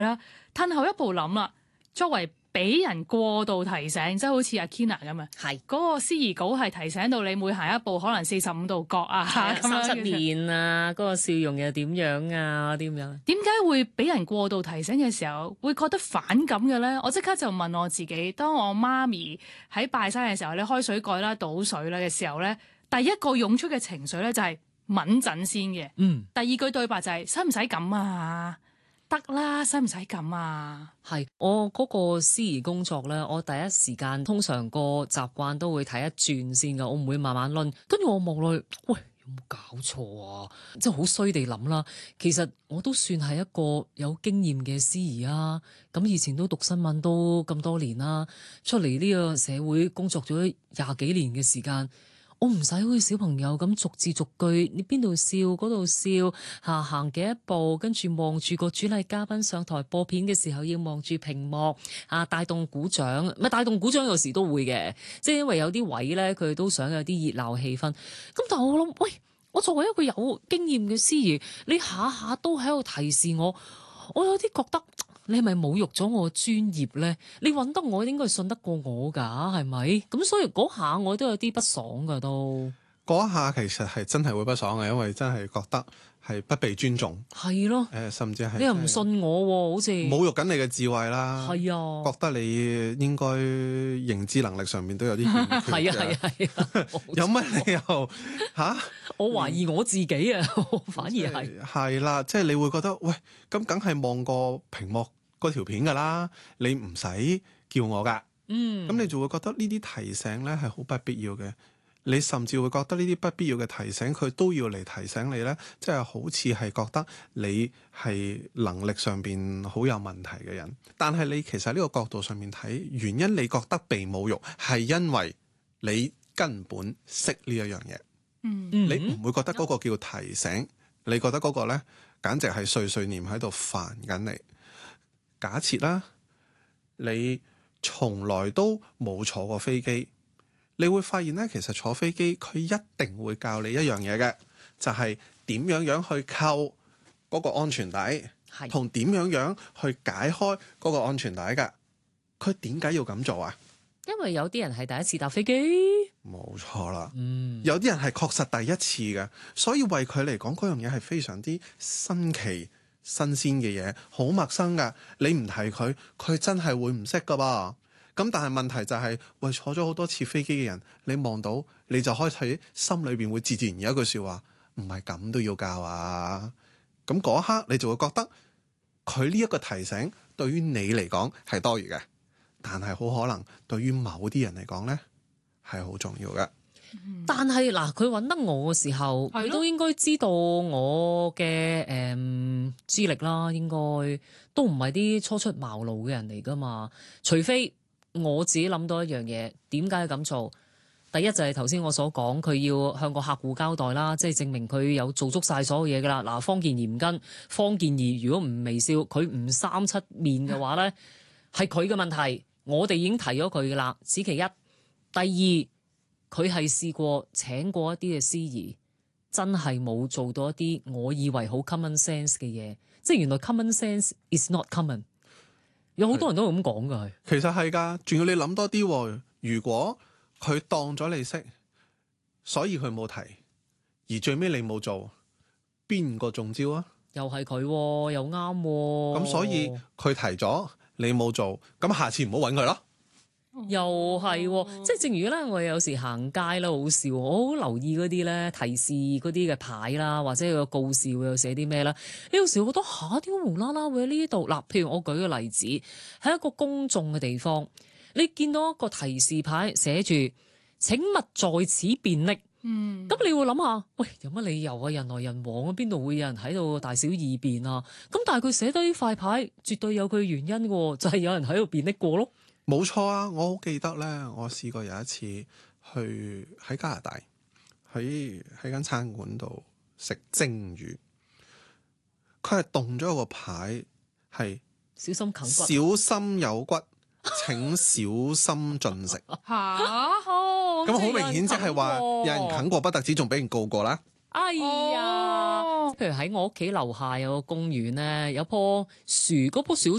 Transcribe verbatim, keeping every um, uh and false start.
啦，褪後一步諗啦，作為俾人過度提醒，即係好似阿 Kina 咁啊， 係嗰個司儀稿係提醒到你每行一步可能四十五度角啊，咁樣三七面啊，嗰、嗰個笑容又點樣啊？點樣？ 點解會俾人過度提醒嘅時候會覺得反感嘅咧？我即刻就問我自己，當我媽咪喺拜山嘅時候，你開水蓋啦、倒水啦嘅時候咧，第一個湧出嘅情緒咧就係敏陣先嘅。 嗯， 第二句對白就係使唔使咁啊？得啦，使唔使咁啊？ 係我嗰個司儀工作咧，我第一時間通常個習慣都會睇一轉先噶，我唔會慢慢論。跟住我望落去，喂，有冇搞錯啊？即係好衰地諗啦。其實我都算係一個有經驗嘅司儀啊。咁以前都讀新聞都咁多年啦，出嚟呢個社會工作咗廿幾年嘅時間。我唔使好似小朋友咁逐字逐句，你邊度笑嗰度笑，下行幾一步，跟住望住個主禮嘉賓上台播片嘅時候，要望住屏幕啊，帶動鼓掌。咪帶動鼓掌有時都會嘅，即係因為有啲位咧，佢都想有啲熱鬧氣氛。咁但係我諗，喂，我作為一個有經驗嘅司儀，你下下都喺度提示我，我有啲覺得。你係咪侮辱咗我專業咧？你揾得我應該信得過我㗎，係咪？咁所以嗰下我都有啲不爽㗎都。 嗰下其實係真係會不爽嘅，因為真係覺得係不被尊重。 係咯。 誒、呃，甚至係你又唔信我喎，好似侮辱緊你嘅智慧啦。 係啊。 覺得你應該認知能力上面都有啲欠缺嘅。 係啊係啊係啊。 有乜理由嚇？啊、 我懷疑我自己啊，反而係係啦，即係你會覺得喂，咁梗係望過屏幕嗰條片㗎啦，你唔使叫我㗎。 嗯， 咁你就會覺得呢啲提醒咧係好不必要嘅。你甚至會覺得呢啲不必要嘅提醒，佢都要嚟提醒你咧，即係好似係覺得你係能力上邊好有問題嘅人。但係你其實呢個角度上面睇，原因你覺得被侮辱係因為你根本識呢一樣嘢。 嗯， 你唔會覺得嗰個叫提醒，你覺得嗰個咧簡直係碎碎念喺度煩緊你。假設啦，你從來都冇坐過飛機。你會發現咧，其實坐飛機佢一定會教你一樣嘢嘅，就係點樣樣去扣嗰個安全帶，同點樣樣去解開嗰個安全帶㗎。佢點解要咁做啊？ 因為有啲人係第一次搭飛機， 冇錯啦。 嗯， 有啲人係確實第一次嘅，所以為佢嚟講嗰樣嘢係非常之新奇、新鮮嘅嘢，好陌生㗎。你唔提佢，佢真係會唔識㗎噃。咁但係問題就係、是，喂，坐咗好多次飛機嘅人，你望到你就開始心裏邊會自自然有一句説話，唔係咁都要教啊！咁嗰一刻你就會覺得佢呢一個提醒對於你嚟講係多餘嘅，但係好可能對於某啲人嚟講呢係好重要嘅。 嗯、但係嗱，佢揾得我嘅時候，佢都應該知道我嘅誒、嗯、資歷啦，應該都唔係啲初出茅廬嘅人嚟㗎嘛，除非。我自己諗到一樣嘢，點解要咁做？第一就係頭先我所講，佢要向個客戶交代啦，即係證明佢有做足晒所有嘢噶啦。嗱，方健儀唔跟，方健儀如果唔微笑，佢唔三七面嘅話咧，係佢嘅問題。我哋已經提咗佢噶啦，此其一。第二，佢係試過請過一啲嘅司儀，真係冇做到一啲我以為好 common sense 嘅嘢，即係原來 common sense is not common。有好多人都會咁講㗎，係其實係㗎，仲要你諗多啲喎。如果佢當咗你識，所以佢冇提，而最尾你冇做，邊個中招啊？ 又係佢喎，又啱喎。 咁所以佢提咗，你冇做，咁下次唔好揾佢咯。 又係喎，即係正如咧，我有時行街啦，好笑，我好留意嗰啲咧提示嗰啲嘅牌啦，或者個告示會有寫啲咩啦。你有時覺得吓，點解無啦啦會喺呢度？嗱，譬如我舉個例子，喺一個公眾嘅地方，你見到一個提示牌寫住請勿在此便溺。嗯，咁你會諗下，喂，有乜理由啊？人來人往啊，邊度會有人喺度大小二便啊？咁但係佢寫低呢塊牌，絕對有佢原因嘅，就係有人喺度便溺過咯。 冇錯啊！我好記得咧，我試過有一次去喺加拿大，喺喺間餐館度食蒸魚，佢係動咗個牌，係小心啃骨， 小心有骨，請小心進食。 吓， 咁好明顯即係話有人啃過不特止，仲俾人告過啦。 哎呀， 譬如喺我屋企樓下有個公園咧，有棵樹，嗰棵樹好